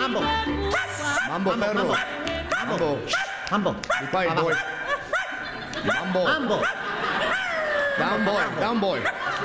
Mambo. Mambo, perro. Mambo. Mambo. Be quiet, boy. Mambo. Mambo. Down, boy. Down, boy.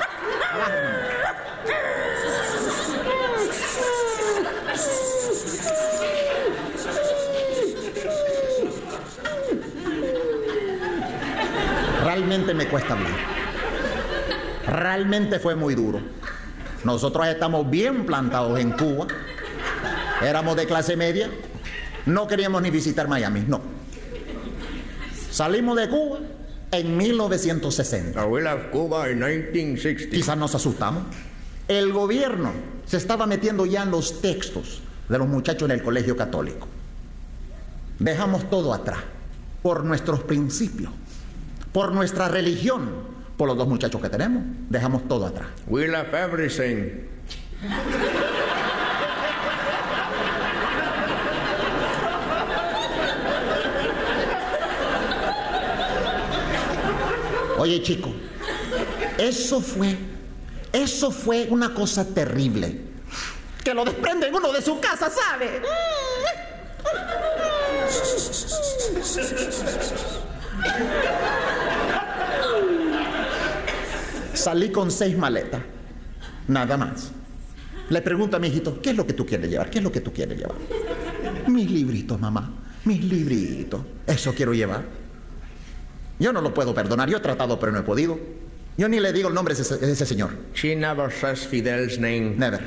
Realmente me cuesta hablar. Realmente fue muy duro. Nosotros estamos bien plantados en Cuba. Éramos de clase media. No queríamos ni visitar Miami, no. Salimos de Cuba en 1960. We left Cuba in 1960. Quizás nos asustamos. El gobierno se estaba metiendo ya en los textos de los muchachos en el colegio católico. Dejamos todo atrás, por nuestros principios, por nuestra religión, por los dos muchachos que tenemos, dejamos todo atrás. We left everything. Oye, chico, eso fue una cosa terrible. Que lo desprenden uno de su casa, ¿sabe? Salí con 6 maletas, nada más. Le pregunto a mi hijito, ¿qué es lo que tú quieres llevar? ¿Qué es lo que tú quieres llevar? Mis libritos, mamá, mis libritos. Eso quiero llevar. Yo no lo puedo perdonar, yo he tratado pero no he podido. Yo ni le digo el nombre de ese señor. She never says Fidel's name. Never.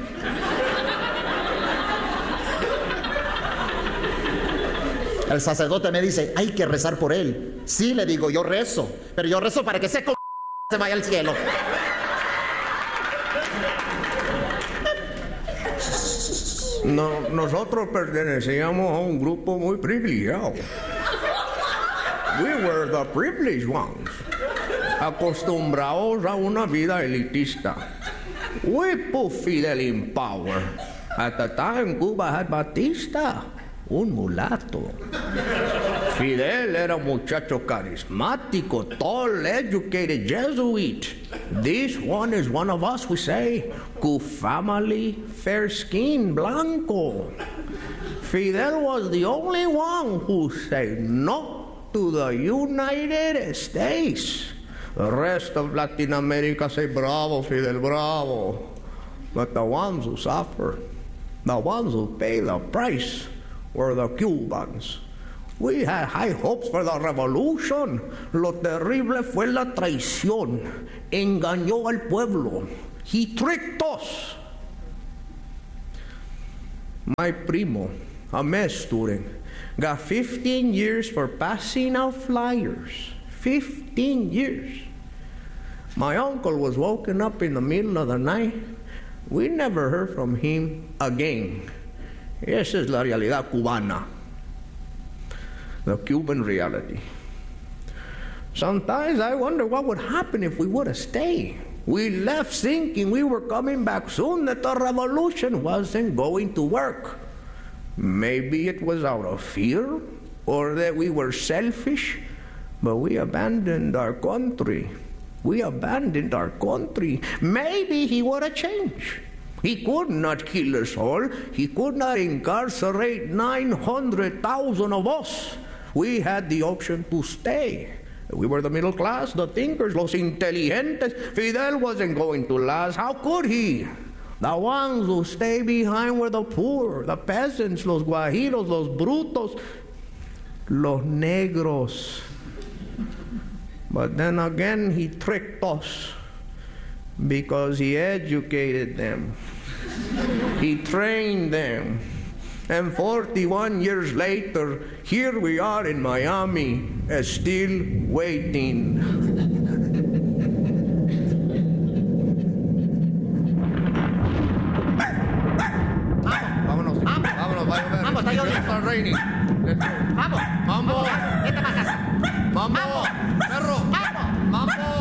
El sacerdote me dice, hay que rezar por él. Sí, le digo, yo rezo, pero yo rezo para que se vaya al cielo. No, nosotros pertenecíamos a un grupo muy privilegiado. We were the privileged ones, acostumbrados a una vida elitista. We put Fidel in power. At the time, Cuba had Batista, un mulato. Fidel era un muchacho carismático, tall, educated Jesuit. This one is one of us, we say. Cu family, fair skin, blanco. Fidel was the only one who said no to the United States. The rest of Latin America say, bravo, Fidel, bravo. But the ones who suffer, the ones who pay the price, were the Cubans. We had high hopes for the revolution. Lo terrible fue la traición. Engañó al pueblo. He tricked us. My primo, a med student, got 15 years for passing out flyers. 15 years. My uncle was woken up in the middle of the night. We never heard from him again. Esa es la realidad cubana. The Cuban reality. Sometimes I wonder what would happen if we would have stayed. We left thinking we were coming back soon, that the revolution wasn't going to work. Maybe it was out of fear, or that we were selfish, but we abandoned our country. We abandoned our country. Maybe he would have changed. He could not kill us all. He could not incarcerate 900,000 of us. We had the option to stay. We were the middle class, the thinkers, los inteligentes. Fidel wasn't going to last. How could he? The ones who stay behind were the poor, the peasants, los guajiros, los brutos, los negros. But then again, he tricked us because he educated them. He trained them. And 41 years later, here we are in Miami, still waiting. Vámonos, Vamos, está lloviendo. It's raining. Vamos, Mambo, vete para casa. mambo, perro, Vamos. mambo.